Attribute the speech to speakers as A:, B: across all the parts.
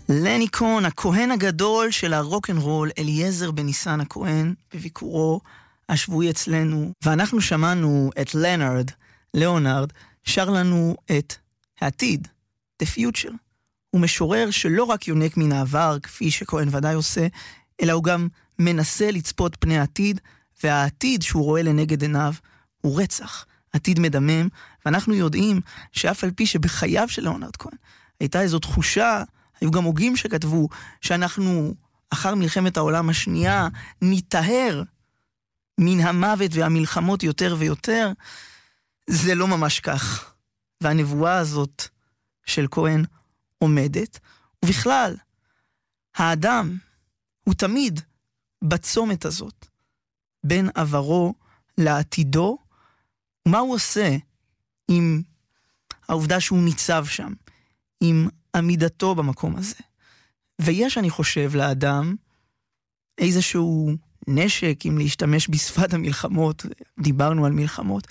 A: לני קון, הכהן הגדול של הרוק'נ'רול, אליעזר בניסן הכהן, בביקורו השבועי אצלנו, ואנחנו שמענו את ליאונרד, שר לנו את העתיד, The Future. הוא משורר שלא רק יונק מן העבר, כפי שכהן ודאי עושה, אלא הוא גם מנסה לצפות פני העתיד, והעתיד שהוא רואה לנגד עיניו הוא רצח, עתיד מדמם, ואנחנו יודעים שאף על פי שבחייו של ליאונרד כהן הייתה איזו תחושה, היו גם הוגים שכתבו שאנחנו אחר מלחמת העולם השנייה ניטהר מן המוות והמלחמות יותר ויותר. זה לא ממש כך, והנבואה הזאת של כהן עומדת, ובכלל האדם הוא תמיד בצומת הזאת בין עברו לעתידו, ומה הוא עושה עם העובדה שהוא ניצב שם, עם עמידתו במקום הזה. ויש, אני חושב, לאדם איזשהו נשק, אם להשתמש בשפת המלחמות, דיברנו על מלחמות,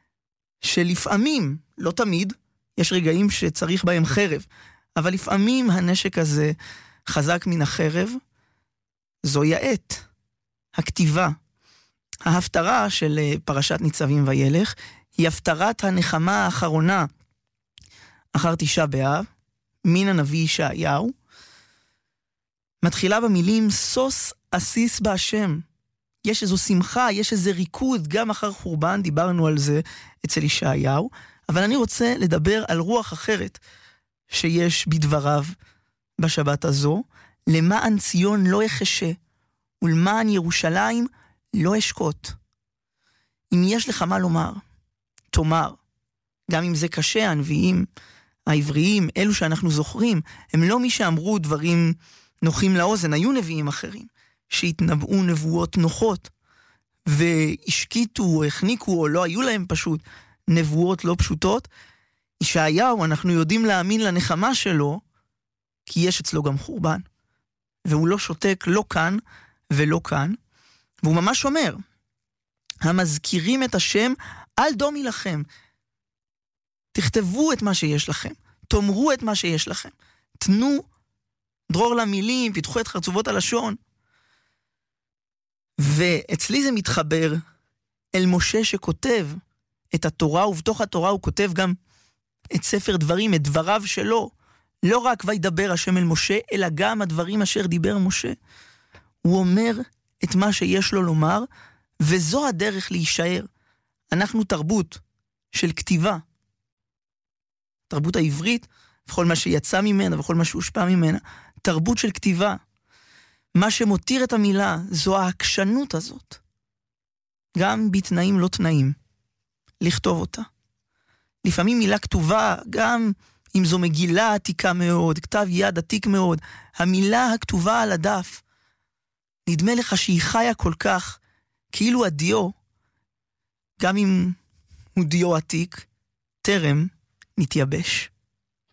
A: שלפעמים, לא תמיד, יש רגעים שצריך בהם חרב, אבל לפעמים הנשק הזה חזק מן החרב, זוהי העת, הכתיבה. ההפטרה של פרשת ניצבים וילך, היא הפטרת הנחמה האחרונה, אחר תשעה באב, מן הנביא ישעיהו, מתחילה במילים, סוס אסיס בהשם. יש איזו שמחה, יש איזה ריקוד, גם אחר חורבן, דיברנו על זה אצל ישעיהו, אבל אני רוצה לדבר על רוח אחרת, שיש בדבריו בשבת הזו, למען ציון לא יחשה, ולמען ירושלים לא אשקוט. אם יש לך מה לומר, תאמר. גם אם זה קשה, הנביאים העבריים, אלו שאנחנו זוכרים, הם לא מי שאמרו דברים נוחים לאוזן, היו נביאים אחרים, שהתנבאו נבואות נוחות, והשקיטו או החניקו, או לא היו להם פשוט נבואות לא פשוטות. ישעיהו, אנחנו יודעים להאמין לנחמה שלו, כי יש אצלו גם חורבן. והוא לא שותק, לא כאן ולא כאן. והוא ממש אומר, המזכירים את השם, אל דומי לכם. תכתבו את מה שיש לכם. תאמרו את מה שיש לכם. תנו דרור למילים, פיתחו את חרצובות הלשון. ואצלי זה מתחבר אל משה שכותב את התורה, ובתוך התורה הוא כותב גם את ספר דברים, את דבריו שלו. לא רק וידבר השם אל משה, אלא גם הדברים אשר דיבר משה. הוא אומר את מה שיש לו לומר, וזו הדרך להישאר. אנחנו תרבות של כתיבה. תרבות העברית, וכל מה שיצא ממנה, וכל מה שהושפע ממנה, תרבות של כתיבה. מה שמותיר את המילה, זו העקשנות הזאת. גם בתנאים לא תנאים. לכתוב אותה. לפעמים מילה כתובה, גם אם זו מגילה עתיקה מאוד, כתב יד עתיק מאוד, המילה הכתובה על הדף, נדמה לך שהיא חיה כל כך, כאילו הדיו, גם אם הוא דיו עתיק, טרם נתייבש.